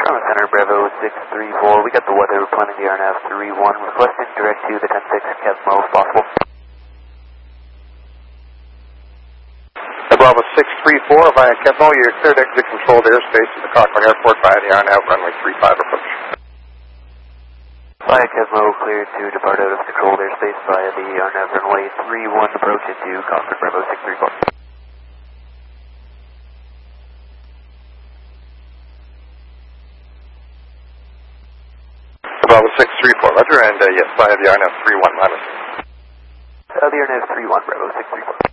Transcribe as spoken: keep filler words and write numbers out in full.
Toronto Center, Bravo six three four. We got the weather planning the R N F three one. Requesting direct to the ten six Kevmo if possible. Bravo six three four via Kevmo, you're cleared to exit controlled airspace to the Cochrane Airport via the R N F runway three five approach. Via Kevmo, cleared to depart out of controlled airspace via the R N F runway three one approach into Cochrane Bravo six three four. Bravo six three four, roger, and uh, yes, via the R N F three one, my mistake. Uh, the R N F three one, Bravo six three four.